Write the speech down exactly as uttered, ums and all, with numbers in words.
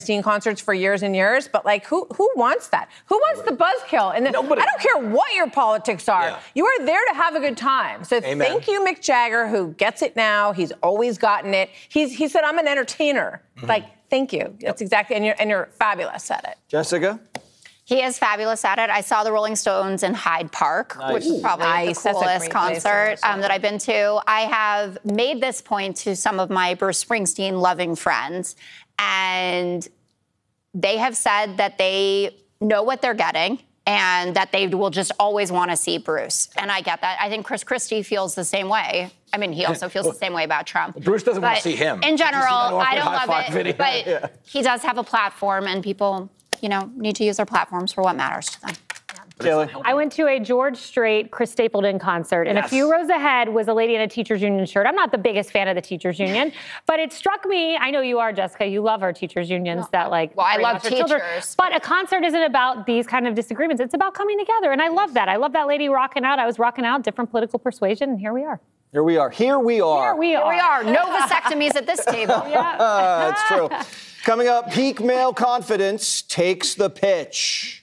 Seen concerts for years and years, but like, who who wants that? Who wants the buzzkill? And then, I don't care what your politics are. Yeah. You are there to have a good time. So Amen. Thank you, Mick Jagger, who gets it now. He's always gotten it. He's he said, "I'm an entertainer." Mm-hmm. Like, thank you. That's yep. exactly, and you're and you're fabulous at it. Jessica. He is fabulous at it. I saw the Rolling Stones in Hyde Park, nice. which is probably nice. the coolest concert um, that I've been to. I have made this point to some of my Bruce Springsteen-loving friends, and they have said that they know what they're getting and that they will just always want to see Bruce. And I get that. I think Chris Christie feels the same way. I mean, he also feels the same way about Trump. Bruce doesn't but want to see him. In general, I don't love it, video. but yeah. he does have a platform, and people, you know, need to use their platforms for what matters to them. I went to a George Strait, Chris Stapleton concert, and yes. a few rows ahead was a lady in a teachers union shirt. I'm not the biggest fan of the teachers union, but it struck me, I know you are, Jessica, you love our teachers unions no, that like... Well, I love teachers. Children. But a concert isn't about these kind of disagreements. It's about coming together, and I love that. I love that lady rocking out. I was rocking out, different political persuasion, and here we are. Here we are. Here we are. Here we are. Here we are. No vasectomies at this table. Yeah. That's true. Coming up, peak male confidence takes the pitch.